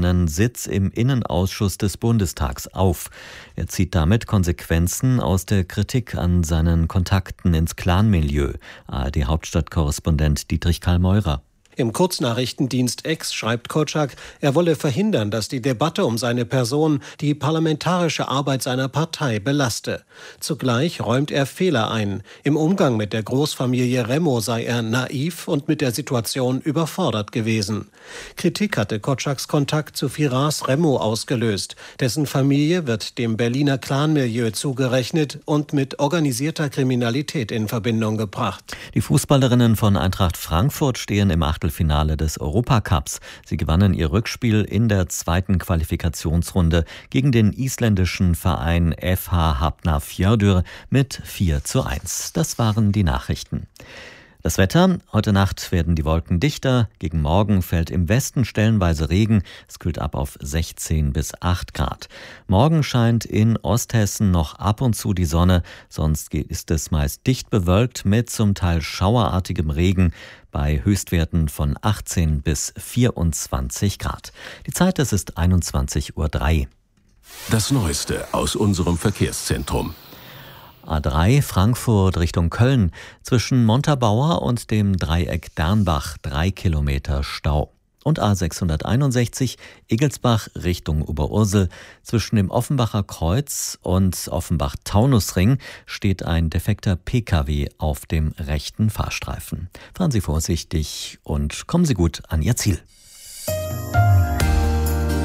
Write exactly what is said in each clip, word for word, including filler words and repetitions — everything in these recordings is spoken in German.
seinen Sitz im Innenausschuss des Bundestags auf. Er zieht damit Konsequenzen aus der Kritik an seinen Kontakten ins Clanmilieu. A R D-Hauptstadtkorrespondent Dietrich Karl Meurer. Im Kurznachrichtendienst X schreibt Korczak, er wolle verhindern, dass die Debatte um seine Person die parlamentarische Arbeit seiner Partei belaste. Zugleich räumt er Fehler ein. Im Umgang mit der Großfamilie Remo sei er naiv und mit der Situation überfordert gewesen. Kritik hatte Korczaks Kontakt zu Firas Remo ausgelöst. Dessen Familie wird dem Berliner Clanmilieu zugerechnet und mit organisierter Kriminalität in Verbindung gebracht. Die Fußballerinnen von Eintracht Frankfurt stehen im Achtelfinale des Europacups. Sie gewannen ihr Rückspiel in der zweiten Qualifikationsrunde gegen den isländischen Verein F H Hafnarfjörður mit vier zu eins. Das waren die Nachrichten. Das Wetter: Heute Nacht werden die Wolken dichter. Gegen Morgen fällt im Westen stellenweise Regen. Es kühlt ab auf sechzehn bis acht Grad. Morgen scheint in Osthessen noch ab und zu die Sonne. Sonst ist es meist dicht bewölkt mit zum Teil schauerartigem Regen bei Höchstwerten von achtzehn bis vierundzwanzig Grad. Die Zeit, es ist einundzwanzig Uhr drei. Das Neueste aus unserem Verkehrszentrum. A drei Frankfurt Richtung Köln. Zwischen Montabaur und dem Dreieck Dernbach drei Kilometer Stau. Und A sechshunderteinundsechzig Igelsbach Richtung Oberursel. Zwischen dem Offenbacher Kreuz und Offenbach-Taunusring steht ein defekter P K W auf dem rechten Fahrstreifen. Fahren Sie vorsichtig und kommen Sie gut an Ihr Ziel.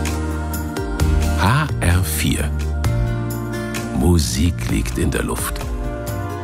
H R vier. Musik liegt in der Luft.